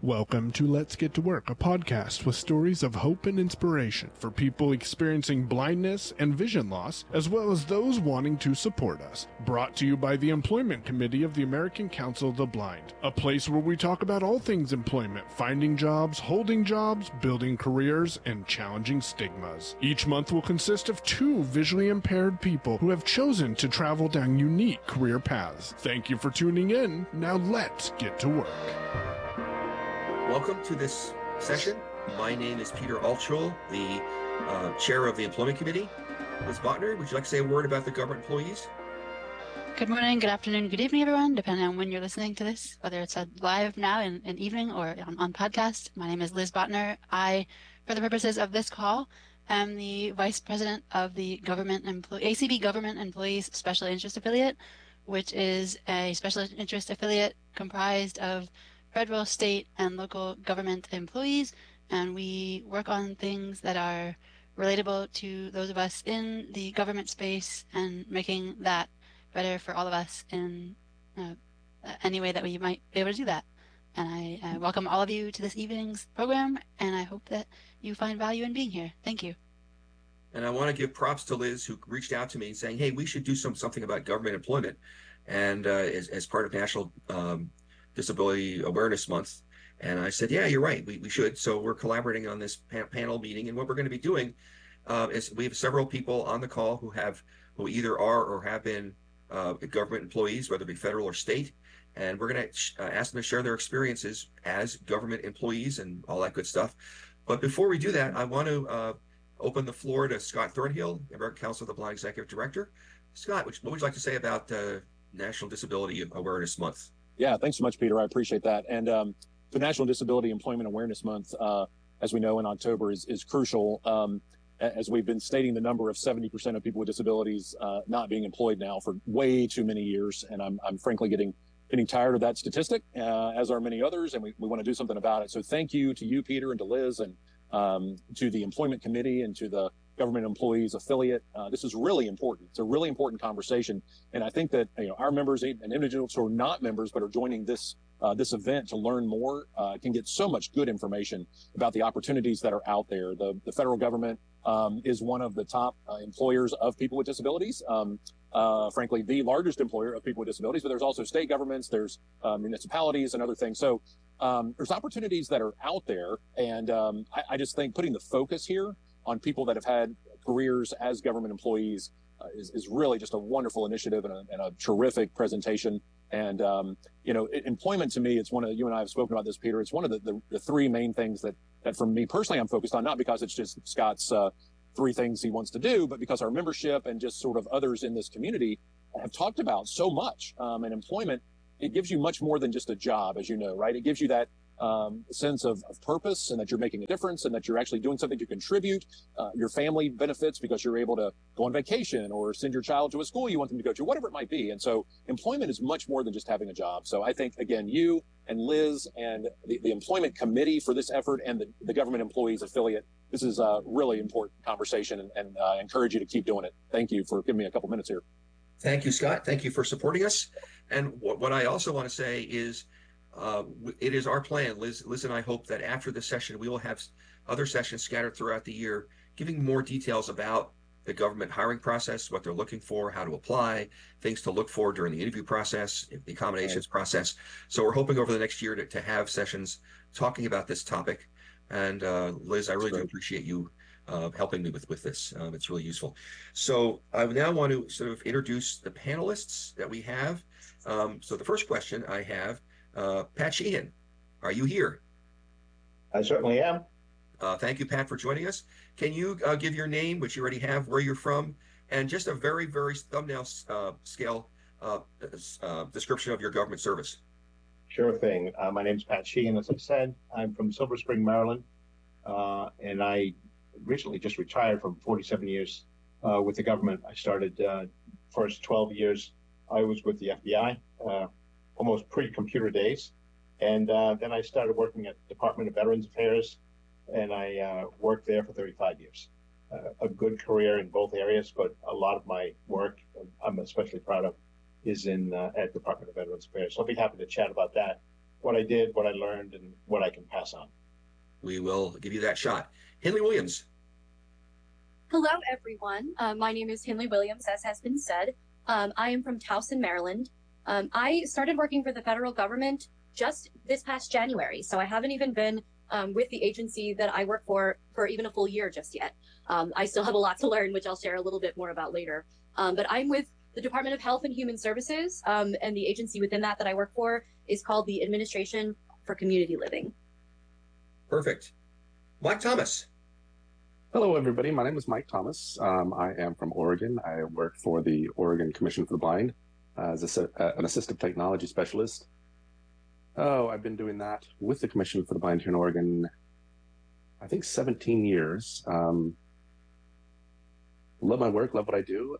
Welcome to Let's Get to Work, a podcast with stories of hope and inspiration for people experiencing blindness and vision loss, as well as those wanting to support us. Brought to you by the Employment Committee of the American Council of the Blind, a place where we talk about all things employment, finding jobs, holding jobs, building careers, and challenging stigmas. Each month will consist of two visually impaired people who have chosen to travel down unique career paths. Thank you for tuning in. Now let's get to work. Welcome to this session. My name is Peter Altschul, the chair of the Employment Committee. Liz Botner, would you like to say a word about the government employees? Good morning, good afternoon, good evening, everyone, depending on when you're listening to this, whether it's live now in evening or on podcast. My name is Liz Botner. I, for the purposes of this call, am the Vice President of the ACB Government Employees Special Interest Affiliate, which is a special interest affiliate comprised of federal, state, and local government employees, and we work on things that are relatable to those of us in the government space and making that better for all of us in any way that we might be able to do that. And I welcome all of you to this evening's program, and I hope that you find value in being here. Thank you. And I want to give props to Liz, who reached out to me saying, hey, we should do something about government employment, and as part of National Disability Awareness Month. And I said, yeah, you're right, we should. So we're collaborating on this panel meeting, and what we're going to be doing is we have several people on the call who either are or have been government employees, whether it be federal or state, and we're going to ask them to share their experiences as government employees and all that good stuff. But before we do that, I want to open the floor to Scott Thornhill, American Council of the Blind Executive Director. Scott, what would you like to say about National Disability Awareness Month? Yeah, thanks so much, Peter. I appreciate that. And the National Disability Employment Awareness Month, as we know in October, is crucial. As we've been stating, the number of 70% of people with disabilities not being employed now for way too many years. And I'm frankly getting tired of that statistic, as are many others, and we want to do something about it. So thank you to you, Peter, and to Liz, and to the Employment Committee and to the Government Employees Affiliate. This is really important. It's a really important conversation. And I think that our members and individuals who are not members but are joining this event to learn more can get so much good information about the opportunities that are out there. The federal government is one of the top employers of people with disabilities. Frankly, the largest employer of people with disabilities, but there's also state governments, there's municipalities and other things. So there's opportunities that are out there. And I just think putting the focus here on people that have had careers as government employees is really just a wonderful initiative and a terrific presentation. And, employment to me, it's one of, you and I have spoken about this, Peter, it's one of the three main things that for me personally I'm focused on, not because it's just Scott's three things he wants to do, but because our membership and just sort of others in this community have talked about so much. And employment, it gives you much more than just a job, as you know, right? It gives you that sense of purpose, and that you're making a difference, and that you're actually doing something to contribute. Your family benefits because you're able to go on vacation or send your child to a school you want them to go to, whatever it might be. And so employment is much more than just having a job. So I think, again, you and Liz and the Employment Committee for this effort, and the Government Employees Affiliate, this is a really important conversation, and I encourage you to keep doing it. Thank you for giving me a couple minutes here. Thank you, Scott. Thank you for supporting us. And what I also want to say is, it is our plan, Liz and I hope that after this session, we will have other sessions scattered throughout the year, giving more details about the government hiring process, what they're looking for, how to apply, things to look for during the interview process, the accommodations process. So we're hoping over the next year to have sessions talking about this topic. And Liz, I really do appreciate you helping me with this. It's really useful. So I now want to sort of introduce the panelists that we have. So the first question I have, Pat Sheehan, are you here? I certainly am. Thank you, Pat, for joining us. Can you give your name, which you already have, where you're from, and just a very, very thumbnail scale description of your government service? Sure thing. My name's Pat Sheehan, as I said. I'm from Silver Spring, Maryland, and I recently just retired from 47 years with the government. I started first 12 years. I was with the FBI, almost pre-computer days. And then I started working at Department of Veterans Affairs, and I worked there for 35 years. A good career in both areas, but a lot of my work I'm especially proud of is at Department of Veterans Affairs. So I'll be happy to chat about that. what I did, what I learned, and what I can pass on. We will give you that shot. Henley Williams. Hello, everyone. My name is Henley Williams, as has been said. I am from Towson, Maryland. I started working for the federal government just this past January, so I haven't even been with the agency that I work for even a full year just yet. I still have a lot to learn, which I'll share a little bit more about later. But I'm with the Department of Health and Human Services, and the agency within that I work for is called the Administration for Community Living. Perfect. Mike Thomas. Hello, everybody. My name is Mike Thomas. I am from Oregon. I work for the Oregon Commission for the Blind as an assistive technology specialist. Oh, I've been doing that with the Commission for the Blind here in Oregon, I think 17 years. Love my work, love what I do.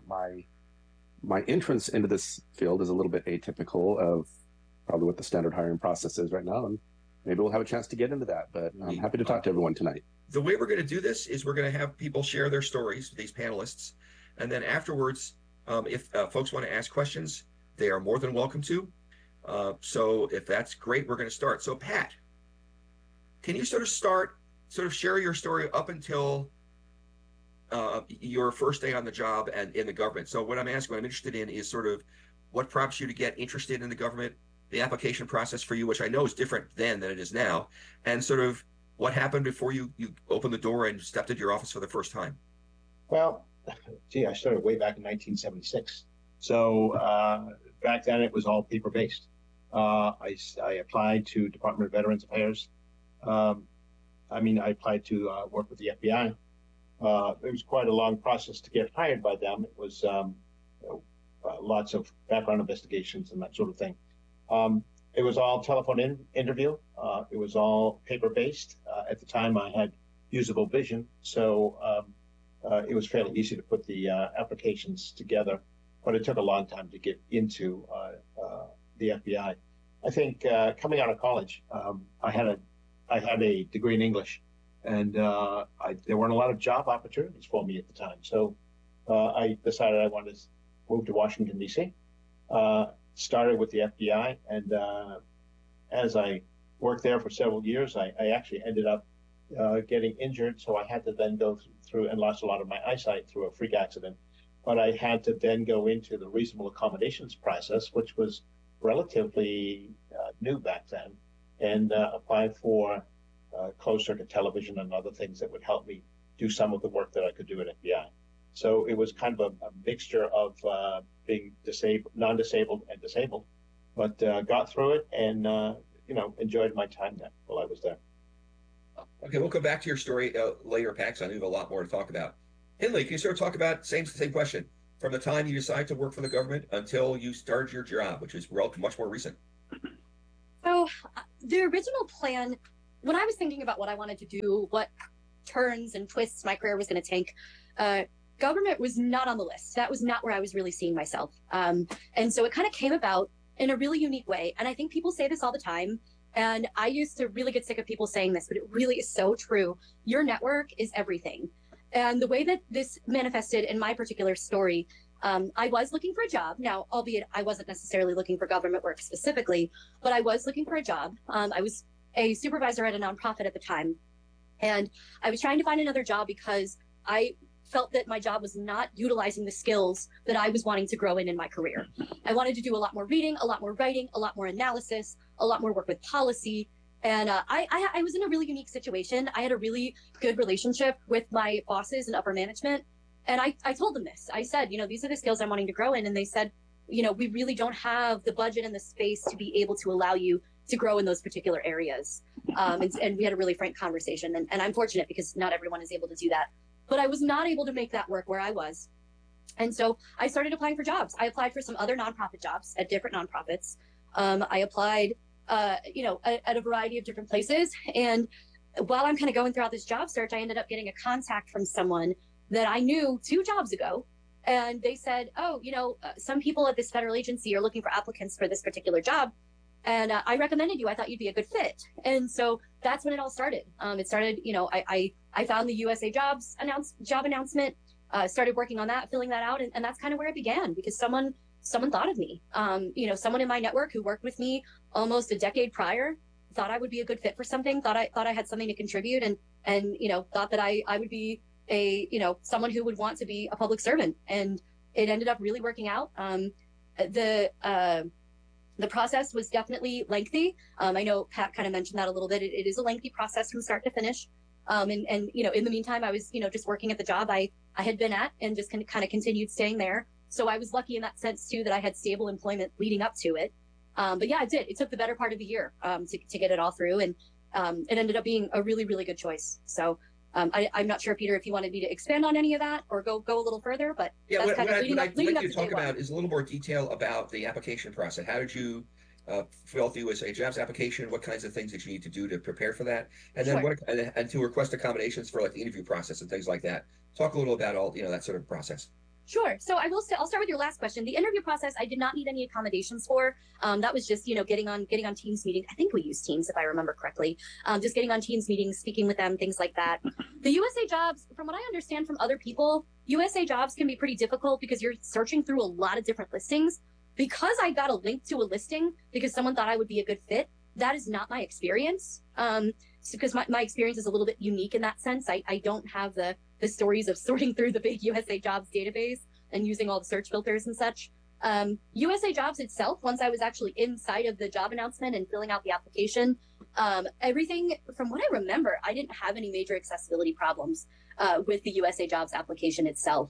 My entrance into this field is a little bit atypical of probably what the standard hiring process is right now. And maybe we'll have a chance to get into that, but I'm happy to talk to everyone tonight. The way we're going to do this is we're going to have people share their stories, these panelists, and then afterwards, if folks want to ask questions, they are more than welcome to. So if that's great, we're going to start. So Pat, can you sort of share your story up until your first day on the job and in the government? So what I'm interested in is sort of what prompts you to get interested in the government, the application process for you, which I know is different then than it is now, and sort of what happened before you opened the door and stepped into your office for the first time. Well, I started way back in 1976. So back then it was all paper-based. I applied to Department of Veterans Affairs. I applied to work with the FBI. It was quite a long process to get hired by them. It was lots of background investigations and that sort of thing. It was all telephone interview. It was all paper-based. At the time, I had usable vision, so it was fairly easy to put the applications together. But it took a long time to get into the FBI. I think coming out of college, I had a degree in English, and there weren't a lot of job opportunities for me at the time. So I decided I wanted to move to Washington, D.C., started with the FBI, and as I worked there for several years, I actually ended up getting injured, so I had to then go through and lost a lot of my eyesight through a freak accident. But I had to then go into the reasonable accommodations process, which was relatively new back then, and apply for closed circuit television and other things that would help me do some of the work that I could do at FBI. So it was kind of a mixture of being non-disabled and disabled, but got through it and enjoyed my time there while I was there. Okay, we'll come back to your story later, Pat, because I know you have a lot more to talk about. Henley, can you sort of talk about same question from the time you decided to work for the government until you started your job, which is much more recent? So the original plan, when I was thinking about what I wanted to do, what turns and twists my career was going to take, government was not on the list. That was not where I was really seeing myself. And so it kind of came about in a really unique way. And I think people say this all the time. And I used to really get sick of people saying this, but it really is so true. Your network is everything. And the way that this manifested in my particular story, I was looking for a job. Now, albeit I wasn't necessarily looking for government work specifically, but I was looking for a job. I was a supervisor at a nonprofit at the time. And I was trying to find another job because I felt that my job was not utilizing the skills that I was wanting to grow in my career. I wanted to do a lot more reading, a lot more writing, a lot more analysis, a lot more work with policy. And I was in a really unique situation. I had a really good relationship with my bosses and upper management. And I told them this. I said, these are the skills I'm wanting to grow in. And they said, we really don't have the budget and the space to be able to allow you to grow in those particular areas. And we had a really frank conversation. And I'm fortunate because not everyone is able to do that. But I was not able to make that work where I was. And so I started applying for jobs. I applied for some other nonprofit jobs at different nonprofits. I applied, at a variety of different places. And while I'm kind of going throughout this job search, I ended up getting a contact from someone that I knew 2 jobs ago. And they said, some people at this federal agency are looking for applicants for this particular job. And I recommended you. I thought you'd be a good fit. And so that's when it all started. It started, I found the USA Jobs job announcement, started working on that, filling that out. And that's kind of where it began because someone someone thought of me. Someone in my network who worked with me almost a decade prior thought I would be a good fit for something, thought I had something to contribute, and thought that I would be someone who would want to be a public servant. And it ended up really working out. The process was definitely lengthy. I know Pat kind of mentioned that a little bit. It is a lengthy process from start to finish. In the meantime, I was, just working at the job I had been at, and just kind of continued staying there. So I was lucky in that sense too, that I had stable employment leading up to it. But yeah, it did. It took the better part of the year to get it all through, and it ended up being a really, really good choice. So I'm not sure, Peter, if you wanted me to expand on any of that or go a little further, but yeah, that's what I'd like you to to talk about is a little more detail about the application process. How did you fill out the USA Jobs application? What kinds of things did you need to do to prepare for that? And then Sure. and to request accommodations for like the interview process and things like that. Talk a little about all that sort of process. Sure. So I'll start with your last question. The interview process, I did not need any accommodations for. That was just, getting on Teams meetings. I think we use Teams, if I remember correctly. Just getting on Teams meetings, speaking with them, things like that. The USA Jobs, from what I understand from other people, USA Jobs can be pretty difficult because you're searching through a lot of different listings. Because I got a link to a listing because someone thought I would be a good fit, that is not my experience. Because my experience is a little bit unique in that sense. I don't have the stories of sorting through the big USA Jobs database and using all the search filters and such. USA Jobs itself, once I was actually inside of the job announcement and filling out the application, everything, from what I remember, I didn't have any major accessibility problems with the USA Jobs application itself.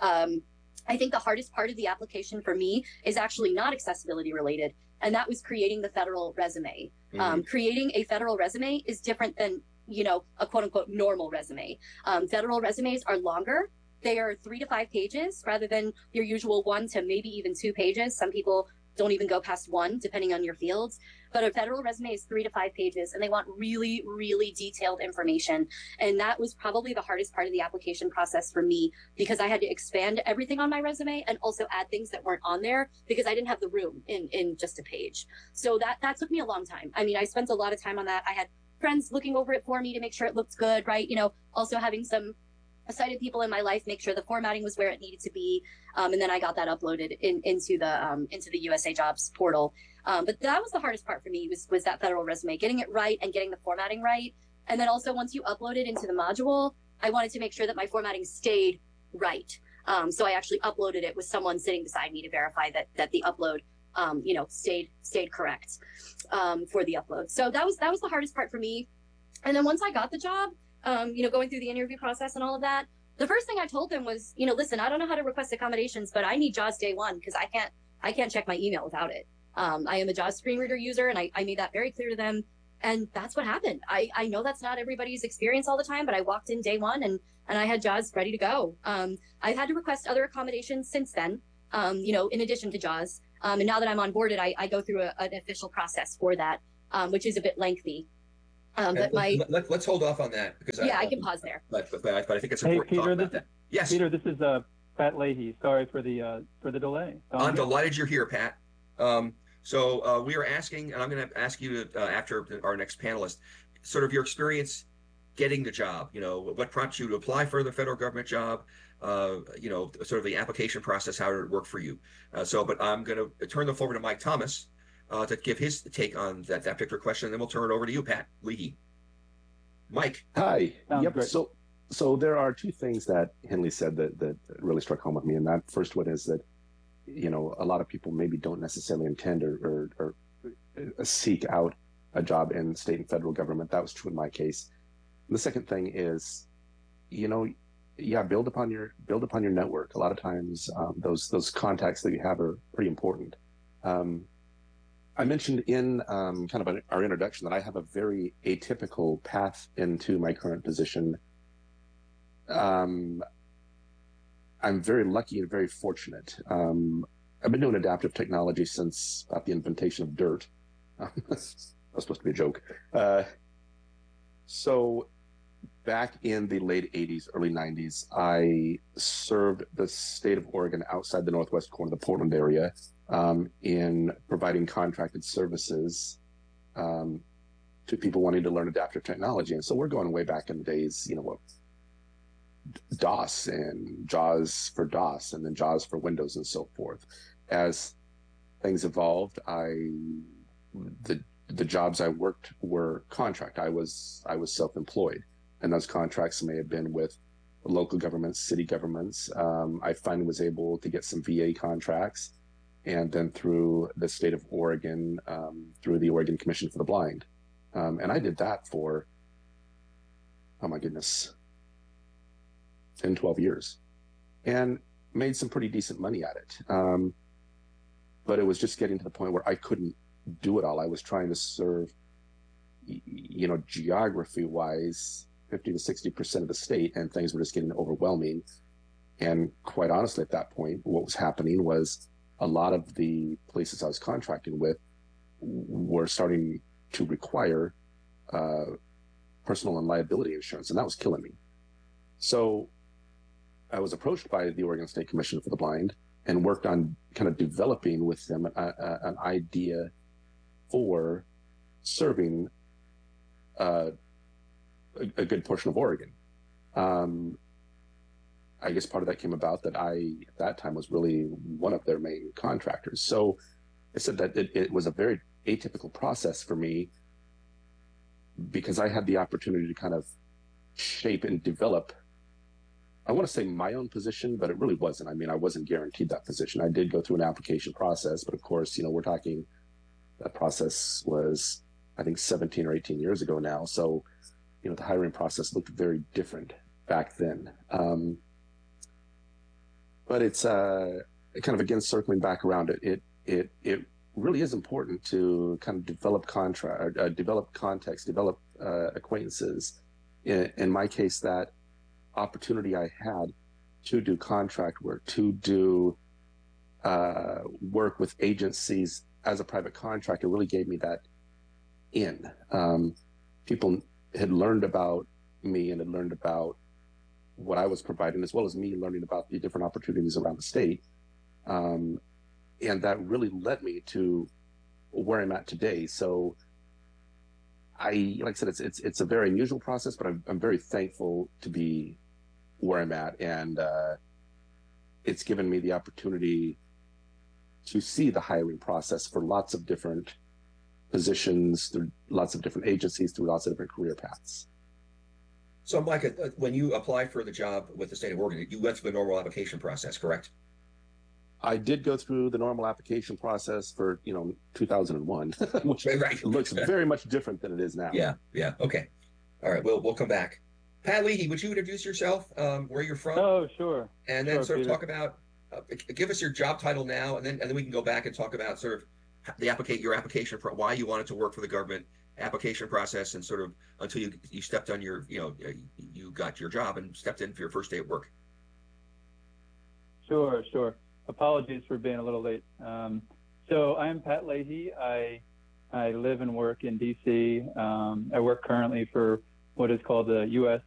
I think the hardest part of the application for me is actually not accessibility related, and that was creating the federal resume. Mm-hmm. Creating a federal resume is different than, a quote unquote normal resume. Federal resumes are longer. They are 3 to 5 pages rather than your usual 1 to maybe even 2 pages. Some people don't even go past 1, depending on your fields. But a federal resume is 3 to 5 pages, and they want really, really detailed information. And that was probably the hardest part of the application process for me, because I had to expand everything on my resume and also add things that weren't on there because I didn't have the room in just a page. So that took me a long time. I mean, I spent a lot of time on that. I had friends looking over it for me to make sure it looked good, right? Also having some sighted people in my life make sure the formatting was where it needed to be, and then I got that uploaded into the USA Jobs portal. But that was the hardest part for me, was that federal resume, getting it right and getting the formatting right. And then also, once you upload it into the module, I wanted to make sure that my formatting stayed right. So I actually uploaded it with someone sitting beside me to verify that the upload stayed correct for the upload. So that was the hardest part for me. And then once I got the job, going through the interview process and all of that, the first thing I told them was, listen, I don't know how to request accommodations, but I need JAWS day one because I can't check my email without it. I am a JAWS screen reader user, and I made that very clear to them. And that's what happened. I know that's not everybody's experience all the time, but I walked in day one and I had JAWS ready to go. I've had to request other accommodations since then, in addition to JAWS. And now that I'm onboarded, I go through an official process for that, which is a bit lengthy. Let's hold off on that because I can pause there. But I think it's important to talk about that. Yes, Peter, this is Pat Leahy. Sorry for the delay. I'm delighted you're here, Pat. So we are asking, and I'm going to ask you to, after our next panelist, sort of your experience getting the job. What prompted you to apply for the federal government job? Sort of the application process, how did it work for you? But I'm going to turn the floor over to Mike Thomas to give his take on that particular question, and then we'll turn it over to you, Pat Leahy. Mike. Hi. Sounds great. So there are two things that Henley said that really struck home with me, and that first one is that a lot of people maybe don't necessarily intend or seek out a job in state and federal government. That was true in my case. And the second thing is, build upon your network. A lot of times, those contacts that you have are pretty important. I mentioned in kind of our introduction that I have a very atypical path into my current position. I'm very lucky and very fortunate. I've been doing adaptive technology since about the invention of dirt. That's supposed to be a joke. So back in the late 80s, early 90s, I served the state of Oregon outside the northwest corner of the Portland area in providing contracted services to people wanting to learn adaptive technology. And so we're going way back in the days, DOS and JAWS for DOS and then JAWS for Windows and so forth. as things evolved, the jobs I worked were contract. I was self-employed, and those contracts may have been with local governments, city governments. I finally was able to get some VA contracts, and then through the state of Oregon, through the Oregon Commission for the Blind. And I did that for, oh my goodness, 10, 12 years, and made some pretty decent money at it. But it was just getting to the point where I couldn't do it all. I was trying to serve, geography-wise, 50 to 60% of the state, and things were just getting overwhelming. And quite honestly, at that point, what was happening was a lot of the places I was contracting with were starting to require personal and liability insurance, and that was killing me. So I was approached by the Oregon State Commission for the Blind and worked on kind of developing with them an idea for serving a good portion of Oregon. I guess part of that came about that I, at that time, was really one of their main contractors. So I said that it was a very atypical process for me, because I had the opportunity to kind of shape and develop, I want to say my own position, but it really wasn't. I mean, I wasn't guaranteed that position. I did go through an application process, but of course, we're talking, that process was, I think, 17 or 18 years ago now. So, the hiring process looked very different back then. But it's kind of, again, circling back around it really is important to kind of develop develop context, develop acquaintances. In my case, that opportunity I had to do contract work, to do work with agencies as a private contractor, really gave me that in. People had learned about me and had learned about what I was providing, as well as me learning about the different opportunities around the state. And that really led me to where I'm at today. So like I said, it's a very unusual process, but I'm very thankful to be where I'm at. And it's given me the opportunity to see the hiring process for lots of different positions, through lots of different agencies, through lots of different career paths. So, Mike, when you applied for the job with the state of Oregon, you went through the normal application process, correct? I did go through the normal application process for 2001, which right. looks very much different than it is now. Yeah. Okay. All right. We'll come back. Pat Leahy, would you introduce yourself, where you're from? Oh, sure. And then sort of Peter. talk about, give us your job title now, and then we can go back and talk about sort of your application for why you wanted to work for the government, application process, and sort of until you stepped on your, you got your job and stepped in for your first day at work. Sure. Apologies for being a little late. So I'm Pat Leahy. I live and work in D.C. I work currently for what is called the U.S.